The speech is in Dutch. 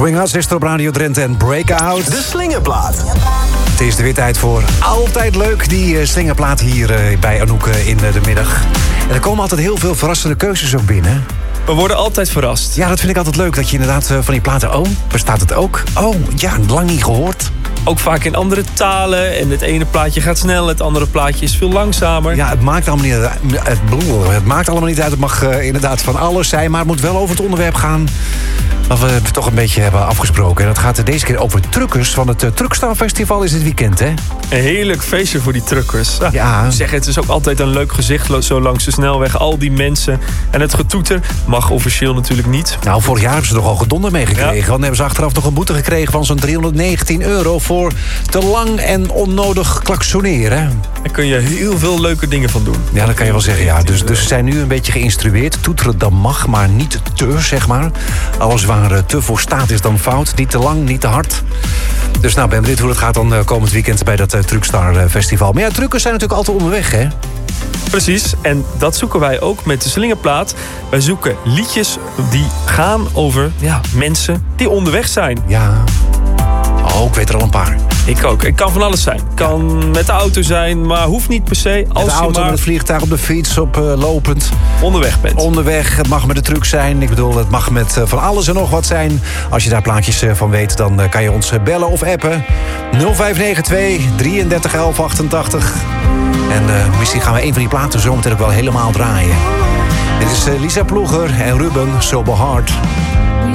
Swing Us is er op Radio Drenthe en Breakout. De Slingerplaat. Het is er weer tijd voor. Altijd leuk, die slingerplaat hier bij Anouk in de middag. En er komen altijd heel veel verrassende keuzes ook binnen. We worden altijd verrast. Ja, dat vind ik altijd leuk, dat je inderdaad van die platen... Oh, bestaat het ook? Oh, ja, lang niet gehoord. Ook vaak in andere talen. En het ene plaatje gaat snel, het andere plaatje is veel langzamer. Ja, het maakt allemaal niet uit. Het maakt allemaal niet uit. Het mag inderdaad van alles zijn. Maar het moet wel over het onderwerp gaan wat we toch een beetje hebben afgesproken. En dat gaat deze keer over truckers van het Truckstar Festival is dit weekend, hè? Een heerlijk feestje voor die truckers. Ja. Zeg, het is ook altijd een leuk gezicht zo langs de snelweg. Al die mensen. En het getoeter mag officieel natuurlijk niet. Nou, vorig jaar hebben ze er al gedonder mee gekregen. Want dan hebben ze achteraf nog een boete gekregen van zo'n €319... voor te lang en onnodig klaksoneren. Daar kun je heel veel leuke dingen van doen. Ja, dat kan je wel zeggen, ja. Dus ze zijn nu een beetje geïnstrueerd. Toeteren dan mag, maar niet te, zeg maar. Alles waar te voor staat is dan fout. Niet te lang, niet te hard. Dus nou, ben benieuwd hoe het gaat dan komend weekend bij dat Truckstar Festival. Maar ja, truckers zijn natuurlijk altijd onderweg, hè? Precies, en dat zoeken wij ook met de Slingerplaat. Wij zoeken liedjes die gaan over mensen die onderweg zijn. Ja. Oh, ik weet er al een paar. Ik ook. Het kan van alles zijn. Het kan met de auto zijn, maar hoeft niet per se. Als met de auto, je maar met het vliegtuig, op de fiets, op lopend. onderweg bent. Onderweg, het mag met de truck zijn. Ik bedoel, het mag met van alles en nog wat zijn. Als je daar plaatjes van weet, dan kan je ons bellen of appen. 0592 33 11 88. En misschien gaan we een van die platen zometeen ook wel helemaal draaien. Dit is Lisa Ploeger en Ruben, Sober Heart.